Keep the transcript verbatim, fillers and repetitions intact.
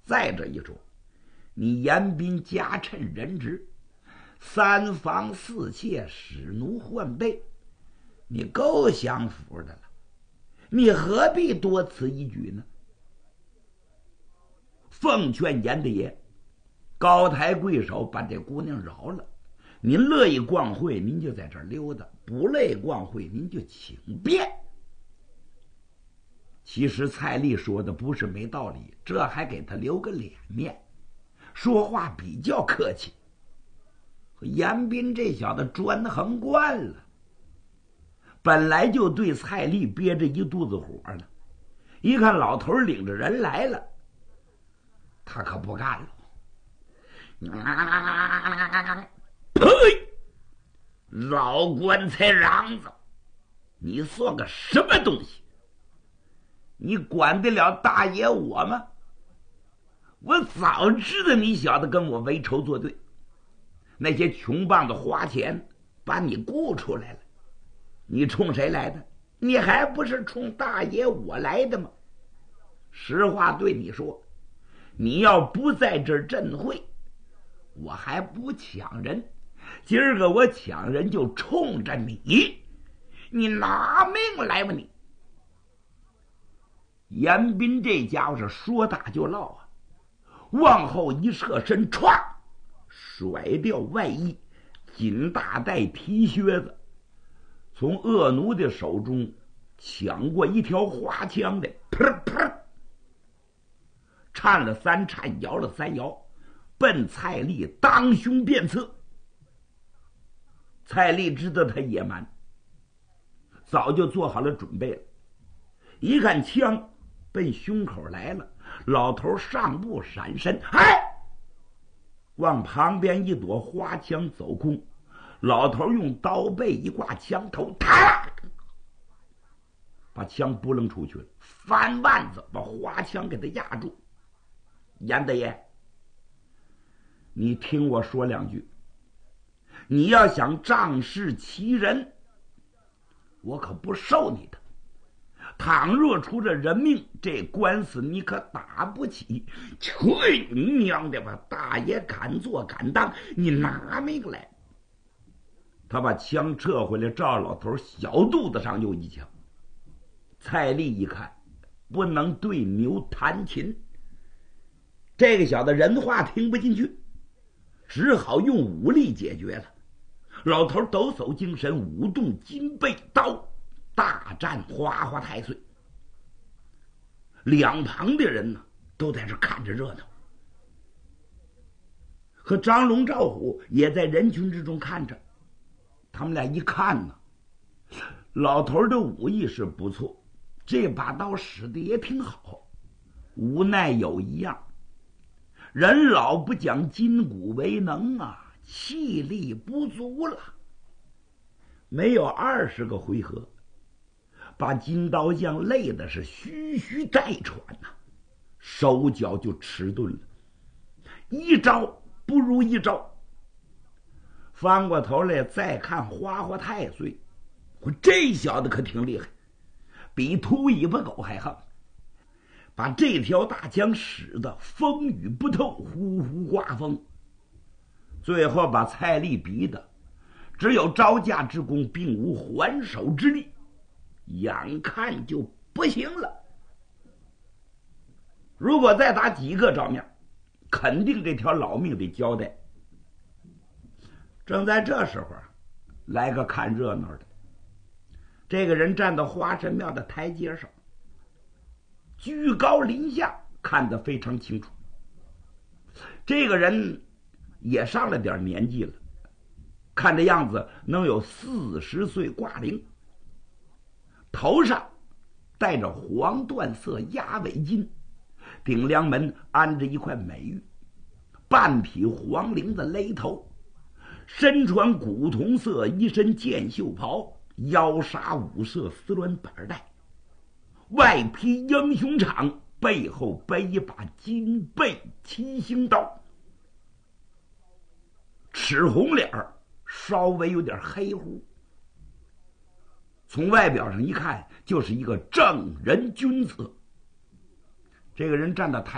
再者一说，你严彬家趁人直，三房四妾，使奴换婢，你够享福的了，你何必多此一举呢？奉劝严大爷高抬贵手，把这姑娘饶了。您乐意逛会，您就在这儿溜达；不乐意逛会，您就请便。其实蔡丽说的不是没道理，这还给他留个脸面，说话比较客气。严彬这小子专横惯了，本来就对蔡丽憋着一肚子火了，一看老头领着人来了，他可不干了。呸！老棺材瓤子，你算个什么东西？你管得了大爷我吗？我早知道你小子跟我为仇作对，那些穷棒子花钱把你雇出来了，你冲谁来的？你还不是冲大爷我来的吗？实话对你说，你要不在这儿镇会，我还不抢人，今儿个我抢人就冲着你，你拿命来吧你！严彬这家伙是说打就唠啊，往后一侧身，歘，甩掉外衣，紧大带皮靴子，从恶奴的手中抢过一条花枪的，噗噗，颤了三颤，摇了三摇，奔蔡丽当胸便刺。蔡丽知道他野蛮，早就做好了准备了，一看枪奔胸口来了，老头上步闪身，哎，往旁边一躲，花枪走空。老头用刀背一挂，枪头啪，把枪拨楞出去了，翻腕子把花枪给他压住。严大爷，你听我说两句，你要想仗势欺人，我可不受你的。倘若出了人命，这官司你可打不起。去你娘的吧！大爷敢做敢当，你拿命来！他把枪撤回来，照老头小肚子上又一枪。蔡丽一看，不能对牛弹琴，这个小子人话听不进去，只好用武力解决了。老头抖擞精神，舞动金背刀，大战花花太岁。两旁的人呢，都在这看着热闹，和张龙赵虎也在人群之中看着。他们俩一看呢，老头的武艺是不错，这把刀使得也挺好，无奈有一样，人老不讲筋骨为能啊，气力不足了。没有二十个回合，把金刀匠累的是吁吁带喘呐、啊，手脚就迟钝了，一招不如一招。翻过头来再看花花太岁，我这小子可挺厉害，比秃尾巴狗还横，把这条大枪使得风雨不透，呼呼刮风，最后把蔡丽逼的只有招架之功，并无还手之力，眼看就不行了。如果再打几个照面，肯定这条老命得交代。正在这时候，来个看热闹的，这个人站到花神庙的台阶上，居高临下，看得非常清楚。这个人也上了点年纪了，看这样子能有四十岁挂龄，头上戴着黄缎色鸭尾巾，顶梁门安着一块美玉，半匹黄绫的勒头，身穿古铜色一身箭袖袍，腰纱五色丝鸾板带，外披英雄氅，背后背一把金背七星刀，齿红脸儿，稍微有点黑乎，从外表上一看就是一个正人君子。这个人站到台